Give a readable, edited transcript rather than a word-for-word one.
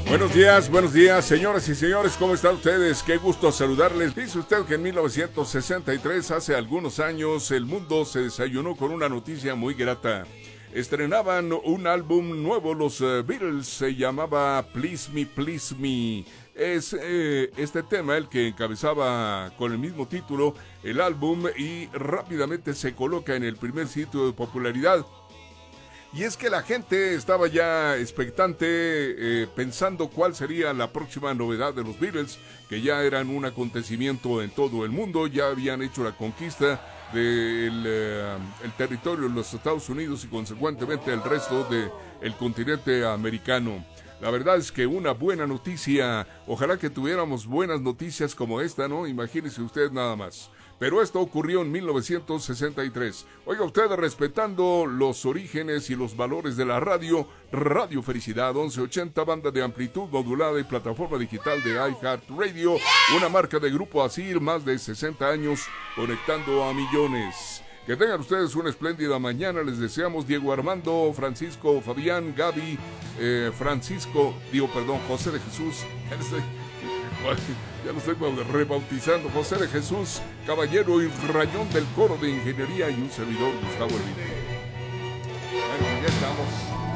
Buenos días, señoras y señores, ¿cómo están ustedes? Qué gusto saludarles. Dice usted que en 1963, hace algunos años, el mundo se desayunó con una noticia muy grata. Estrenaban un álbum nuevo, los Beatles, se llamaba Please Me, Please Me. Es este tema el que encabezaba con el mismo título el álbum y rápidamente se coloca en el primer sitio de popularidad. Y es que la gente estaba ya expectante, pensando cuál sería la próxima novedad de los Beatles, que ya eran un acontecimiento en todo el mundo, ya habían hecho la conquista del el territorio de los Estados Unidos y consecuentemente el resto del continente americano. La verdad es que una buena noticia, ojalá que tuviéramos buenas noticias como esta, ¿no? Imagínese usted nada más. Pero esto ocurrió en 1963. Oiga usted, respetando los orígenes y los valores de la radio, Radio Felicidad 1180, banda de amplitud modulada y plataforma digital de iHeartRadio, una marca de Grupo Asir, más de 60 años conectando a millones. Que tengan ustedes una espléndida mañana, les deseamos Diego Armando, Francisco, Fabián, Gaby, José de Jesús, ya lo estoy rebautizando, José de Jesús, Caballero y Rayón del Coro de Ingeniería y un servidor, Gustavo Hermida. Bueno, ya estamos.